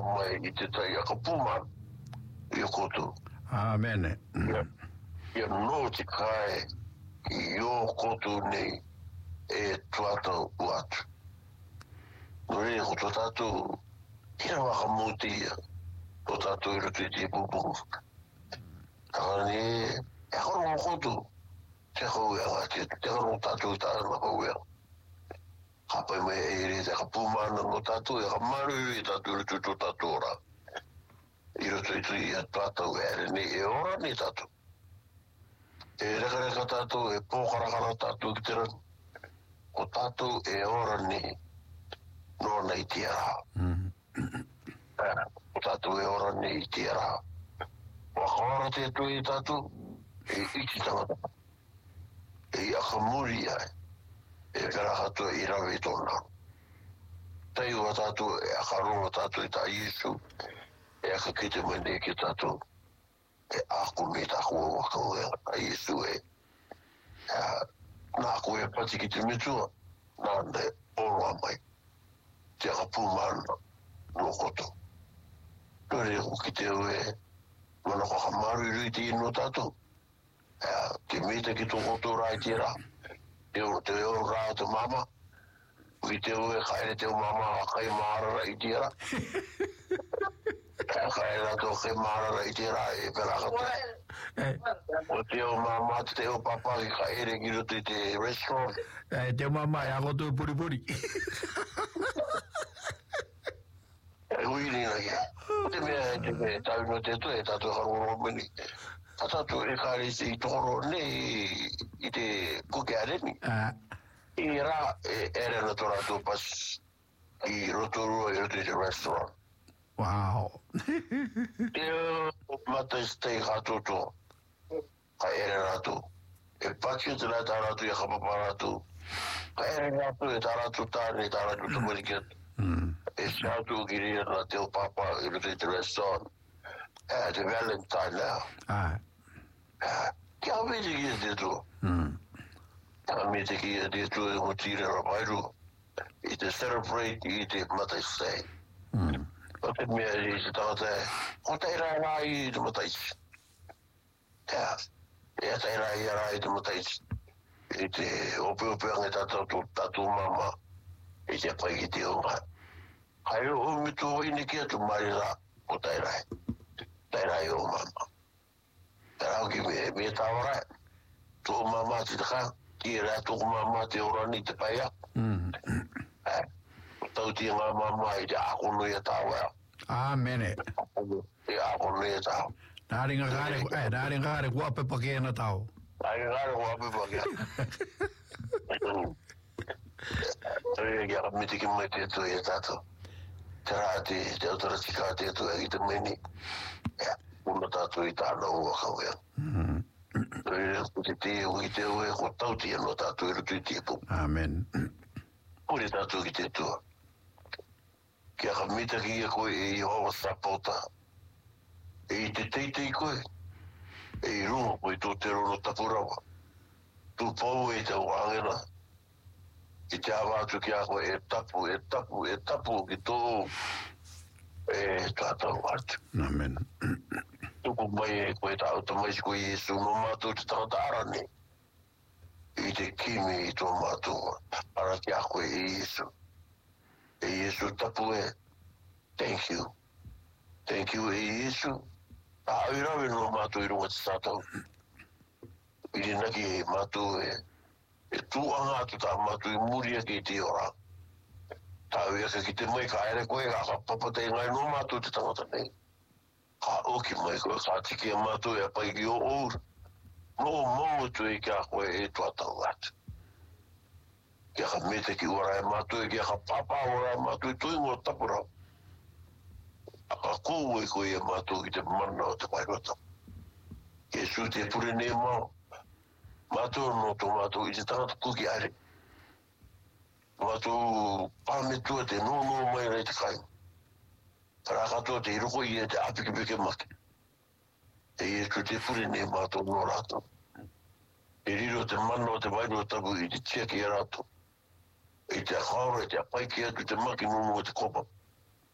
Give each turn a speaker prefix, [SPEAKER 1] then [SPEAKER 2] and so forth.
[SPEAKER 1] mai I te tai aka puma I o koto.
[SPEAKER 2] Amen.
[SPEAKER 1] Ia no te kai I o koto nei e tuata uatu. Nore ko to tatu kia waka mutia to tatu I roto I te pupungu. Takani e koro mo koto te kou ea te koro tatu I tāna na kou ea. Hapai mai e re te ka pumana no tatu e ka maru I tatu I roto to tatu ora. I roto I tui a tātou ere ni e ora ni tatu. E reka tātou e pōkarakara tātou ki te ranu. O tātou e ora ni no nei tiara. O tātou e ora ni tiara. Waka ora te tui tātou e iti tangata. E akamuri ai. E perakato I rawe tōna. Tai ua tātou e akaronga tātou I tā Iesu. E aka kite mene ki tātou. E aku me tāku o wakau e a Iesu e. Nā koe pati ki te mitua. Nā ne oroa mai. Te aka pūmana no koto. Nore ko ki te ue. Mana ko hamaru I rui te ino tātou. Te mita ki tō koto rai tira. Te eo rā te mama. Ki te ue kaere te o mama a kai maara I tira. Kaere rā tō kai maara I tira e perakata. O te o mama te o papa ki kaere ki roto I te restaurant.
[SPEAKER 2] Te o mama e ako tō puri.
[SPEAKER 1] E huiri na kia. Te mea te mea tau no te tu e tātou haroro mani. A tātou e kāre se I tōro ne I te kuke areni. I rā e ere na tō rātou pas I rotorua I roto I te restaurant.
[SPEAKER 2] Wow.
[SPEAKER 1] Te mata stay hatoto. Ka ere rātou. E paki te nā tā rātou I a kapapa rātou. Ka ere rātou e tā rātou tāne tā rātou tamariket. E sātou ki rea na te o papa I roto I te restaurant. Te Valentine now. Kia mete ki e te tō. Kia mete ki e te tō E mo tire rapairu. I te celebrate I te mata stay. O te mea I te tangata e. Ko te rai rā I te mata isi. E te rai rā I te mata isi. I te ope ange tātou mama. I te pai ki te onga. Hai o mitu o ine kia tu mari rā. O te rai. Te rai o mama. Te rau ki me tāwara. Tō mama te taka. Ki rā tō mama te orani te paia. Tau tia ngā mama I te akono I a tāwara.
[SPEAKER 2] Amen.
[SPEAKER 1] E akono I a tāwara.
[SPEAKER 2] Nāringa kare kua pepa ke na tau.
[SPEAKER 1] Nāringa kare kua pepa ke. Tore kia miti ki mai te tu E tātou. Te rā te autara tika te tu E ki te meni. Una tātou I tāna ua kauea. Ko te te o I te ue ko tautia no tātou I roto I te pu.
[SPEAKER 2] Amen.
[SPEAKER 1] Ure tātou ki te tua. Kia ka mita ki ia koe E Ihowa sapota. E I te teitei koe. E I runga koe tō te rono tapurawa. Tu pou E te o angena. I te awātu ki a koe E tapu ki tō E tātou atu.
[SPEAKER 2] Amen.
[SPEAKER 1] Tuku mai E koe tā auta mai si koe Iesu no mātou te tangata arane. I te kimi I tō mātou. Para ki a koe E Iesu. E Iesu tapu E. Thank you. Thank you E Iesu. A airawe no mātou I runga te sātau. I rinaki E mātou E tūanga atu tā mātou I muria ki te ora. Tā uiaka ki te mai ka ere koe ka papatei ngai no mātou te tangata nei. Ka oki mai koe ka tiki a mātou E pai ki o oura. No mongo tu E kia koe E tuatau atu. Kia ka mete ki ora E mātou E kia ka papa ora E mātou I tuingo tapurau. A ka kou E koe E mātou ki te mana o te pairota. Iesu te pure ne mau. Mātou no tō mātou I te tangata kuki are. Mātou pāmetua te no mai rei te kai. Para katoa te iroko I te apikipike maki. E Iesu te pure ne mātou no rātou. E riro te mana o te wairo tabu I te tia ki e rātou. E te akaura, E te apai ki atu te maki mumu o te kopa.